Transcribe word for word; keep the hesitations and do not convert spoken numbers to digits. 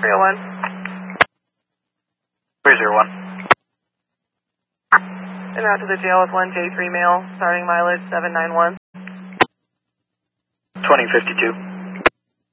three oh one. three zero one. En route to the jail with one J three male, starting mileage seven nine one. twenty fifty-two.